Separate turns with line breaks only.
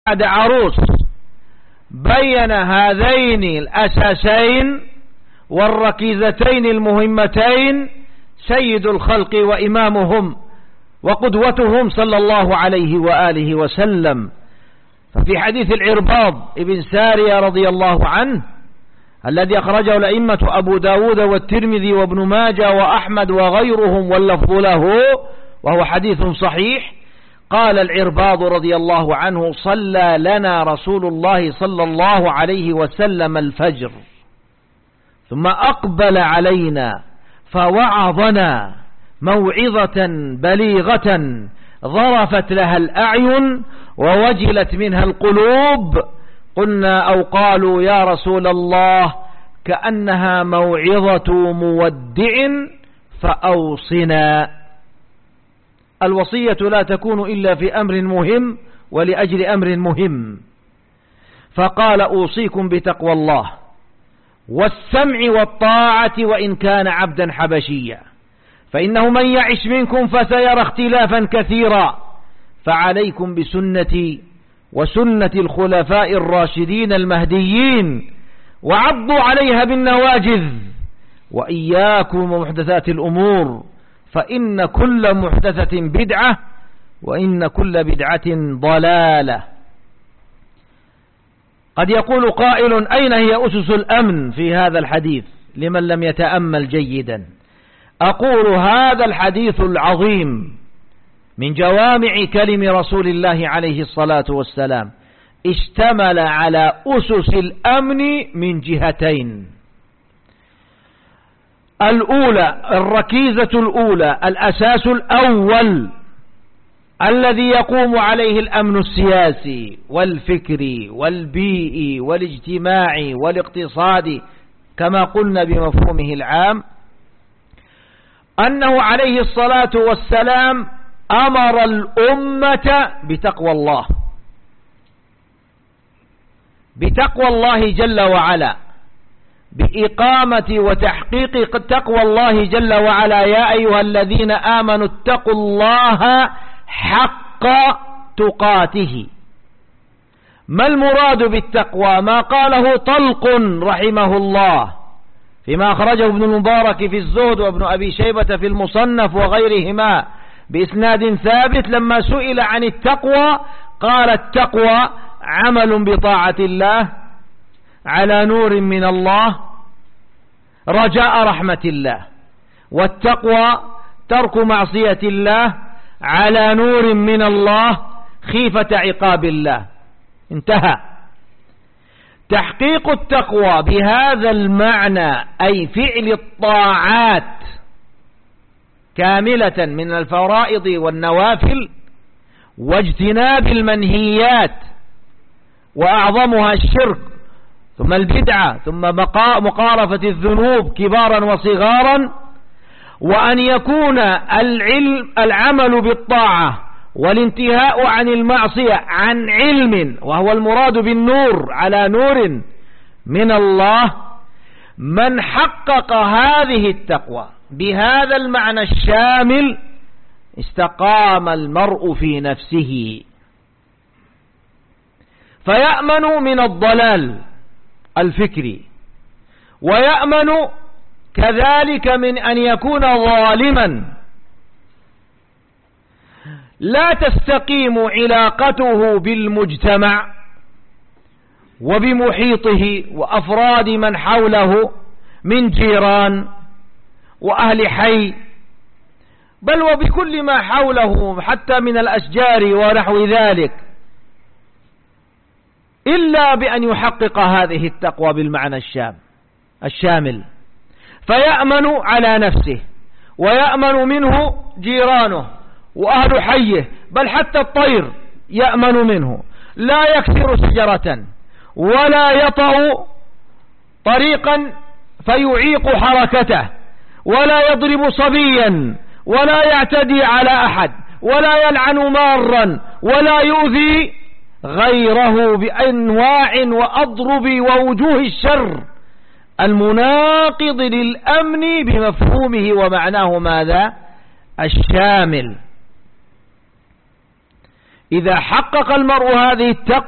بعد عروس بين هذين الأساسين والركيزتين المهمتين سيد الخلق وإمامهم وقدوتهم صلى الله عليه وآله وسلم. ففي حديث العرباض ابن سارية رضي الله عنه الذي أخرجه الأئمة أبو داود والترمذي وابن ماجه وأحمد وغيرهم واللفظ له وهو حديث صحيح، قال العرباض رضي الله عنه: صلى لنا رسول الله صلى الله عليه وسلم الفجر ثم أقبل علينا فوعظنا موعظة بليغة ظرفت لها الأعين ووجلت منها القلوب. قلنا أو قالوا يا رسول الله كأنها موعظة مودع فأوصنا. الوصية لا تكون إلا في أمر مهم ولأجل أمر مهم، فقال: أوصيكم بتقوى الله والسمع والطاعة وإن كان عبدا حبشيا، فإنه من يعش منكم فسيرى اختلافا كثيرا، فعليكم بسنتي وسنة الخلفاء الراشدين المهديين وعضوا عليها بالنواجذ، وإياكم ومحدثات الأمور، فإن كل محدثة بدعة وإن كل بدعة ضلالة. قد يقول قائل: أين هي أسس الأمن في هذا الحديث لمن لم يتأمل جيدا؟ أقول: هذا الحديث العظيم من جوامع كلم رسول الله عليه الصلاة والسلام اشتمل على أسس الأمن من جهتين: الأولى الركيزة الأولى، الأساس الأول الذي يقوم عليه الأمن السياسي والفكري والبيئي والاجتماعي والاقتصادي كما قلنا بمفهومه العام، أنه عليه الصلاة والسلام أمر الأمة بتقوى الله، بتقوى الله جل وعلا، بإقامة وتحقيق تقوى الله جل وعلا: يا أيها الذين آمنوا اتقوا الله حق تقاته. ما المراد بالتقوى؟ ما قاله طلق رحمه الله فيما أخرجه ابن المبارك في الزهد وابن أبي شيبة في المصنف وغيرهما بإسناد ثابت، لما سئل عن التقوى قال: التقوى عمل بطاعة الله على نور من الله رجاء رحمة الله، والتقوى ترك معصية الله على نور من الله خيفة عقاب الله. انتهى. تحقيق التقوى بهذا المعنى أي فعل الطاعات كاملة من الفرائض والنوافل واجتناب المنهيات، وأعظمها الشرك ثم البدعة ثم مقارفة الذنوب كبارا وصغارا، وأن يكون العمل بالطاعة والانتهاء عن المعصية عن علم، وهو المراد بالنور على نور من الله. من حقق هذه التقوى بهذا المعنى الشامل استقام المرء في نفسه، فيأمن من الضلال الفكري، ويأمن كذلك من أن يكون ظالما لا تستقيم علاقته بالمجتمع وبمحيطه وأفراد من حوله من جيران وأهل حي، بل وبكل ما حوله حتى من الأشجار ونحو ذلك، إلا بأن يحقق هذه التقوى بالمعنى الشامل، فيأمن على نفسه ويأمن منه جيرانه وأهل حيه، بل حتى الطير يأمن منه، لا يكسر شجرة ولا يطأ طريقا فيعيق حركته، ولا يضرب صبيا ولا يعتدي على أحد ولا يلعن مارا ولا يؤذي غيره بأنواع وأضرب ووجوه الشر المناقض للأمن بمفهومه ومعناه ماذا؟ الشامل. إذا حقق المرء هذه التقوى